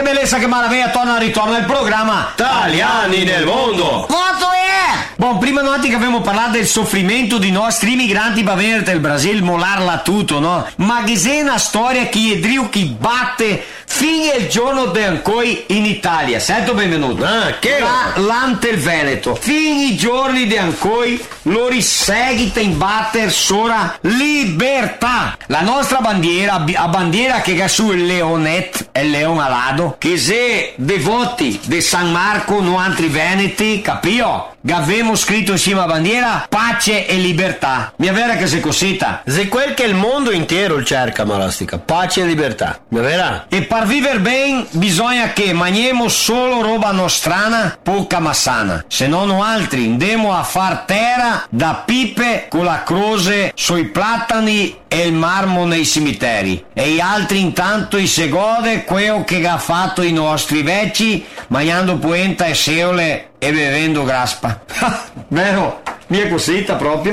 bellezza, che maraviglia, ritorna il programma Italiani nel mondo. Quanto è? Buon, prima noi che abbiamo parlato del soffrimento di nostri immigranti per venire dal Brasile, mollarla tutto, no? Ma che è una storia che è Drio che batte fino al giorno di ancora in Italia. Sento benvenuto. Che? L'ante il Veneto. Fino ai giorni di ancora lo riseguita in batter sora libertà. La nostra bandiera, a bandiera che ha su il leonet e il leone alado, che se devoti di San Marco no altri veneti, capio? Avevamo scritto insieme a bandiera pace e libertà. Mi è vera che sei cosita? Se quel che il mondo intero cerca, Malastica, pace e libertà. Mi è vera? E per vivere bene bisogna che mangiamo solo roba nostrana, poca ma sana. Se non altri andemo a far terra da pipe con la croce sui platani e il marmo nei cimiteri. E gli altri intanto si gode quello che ha fatto i nostri vecchi, mangiando puenta e seole e bevendo graspa. Vero? Mi è cosita proprio?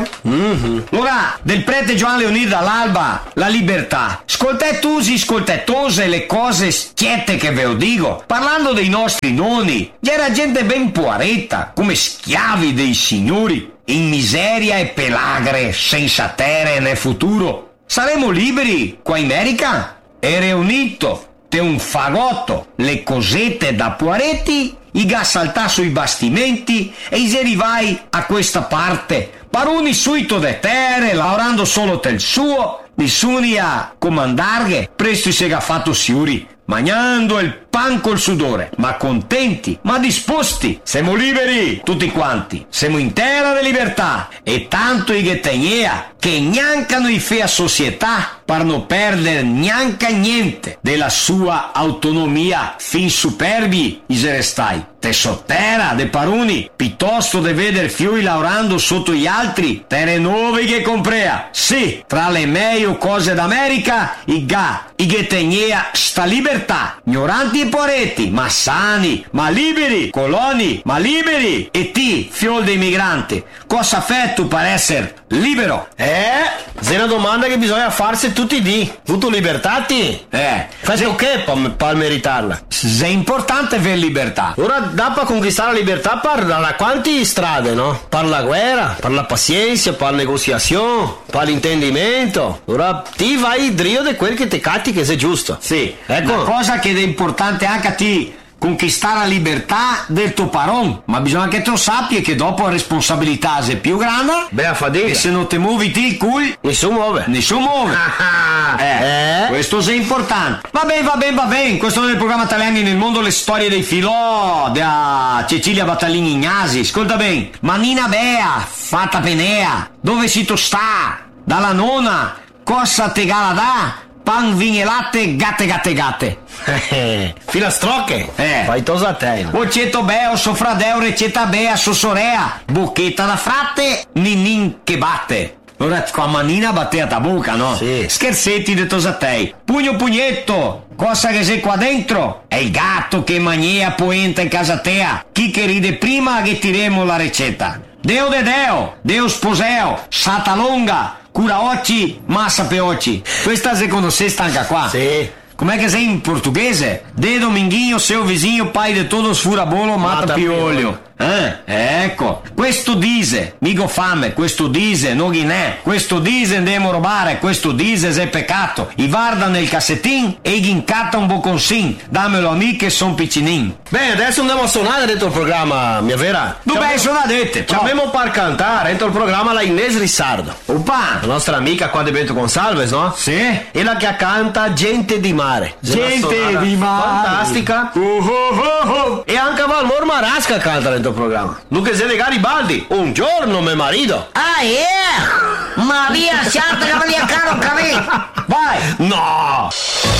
Ora, del prete Gioan Leonid dall'Alba, la libertà. Ascoltettusi, ascoltettose le cose schiette che ve lo dico. Parlando dei nostri nonni, era gente ben poaretta, come schiavi dei signori, in miseria e pelagre, senza terra né futuro. Saremo liberi qua in America? E riunito te un fagotto, le cosette da poaretti, i gas saltà sui bastimenti e i arrivai a questa parte. Paruni suito de terre, lavorando solo tel suo, nessuni a comandarghe, presto si è fatto siuri, mangiando il pan col sudore, ma contenti, ma disposti. Siamo liberi, tutti quanti, siamo in terra di libertà, e tanto i ghetegnea che neancano i fea società per non perdere neanche niente della sua autonomia, fin superbi i restai. Te sotterra de paruni, piuttosto de veder fiui lavorando sotto gli altri, terre nuove che comprea. Sì, tra le meglio cose d'America, i ghetegnea sta libertà, ignoranti e poretti, ma sani, ma liberi, coloni, ma liberi. E ti, fiol dei migranti, cosa fai tu per essere libero? È una domanda che bisogna farsi tutti i dì. Tu libertati? Fai che per meritarla? È importante avere libertà. Ora da per conquistare la libertà parla quanti strade, no? Per la guerra, per la pazienza, per la negoziazione, per l'intendimento. Ora ti vai drio di quel che ti catti che sei giusto. Sì, ecco. Una cosa che è importante anche a ti conquistare la libertà del tuo paron, ma bisogna che tu sappia che dopo la responsabilità è più grande. Beh, a fatica. E se non ti muovi ti il cul, nessuno muove. Questo è importante. Va bene. Questo è il programma Italiani nel mondo, le storie dei filò da Cecilia Battaglini Ignasi. Ascolta bene, Manina Bea, fatta penea, dove si sta? Dalla nonna, cosa te gala da? Pan, vin e latte, gatte. Filastrocche. Fai tosa a te. Bocetto beo, sofradeo, recetta bea, sosorea, bocchetta da fratte, ninnin che batte. Ora qua manina batte a bocca, no? Sì. Scherzetti de tosatei. Pugnetto, cosa che sei qua dentro? È il gatto che mania poenta in casa tea. Chi che ride prima che tiremo la ricetta. Deo de Deo sposeo, sata longa, cura occhi, massa pe occhi. Questa se conosceste anche qua. Sì. Com'è che sei in portoghese? De Dominguinho, seu vizinho, pai de todos furabolo, mata piolho. Ecco, questo dise, migo fame, questo dise, no ghinè, questo dise andiamo a rubare, questo dise è peccato. I guarda nel cassettin e gli incatta un bocconsin, dammelo a me che son piccinin. Bene, adesso andiamo a suonare dentro il programma, mia vera. Dove suonate? Ci abbiamo per cantare dentro il programma la Inés Rissardo. Opa! La nostra amica qua di Bento Gonçalves, no? Sì. E la che canta Gente di Mare. Gente di Mare. Fantastica. E anche Valmor Marasca canta dentro il programma. Lucchese de Garibaldi, un giorno me marido. Maria, siate cavalier caro, Vai! No!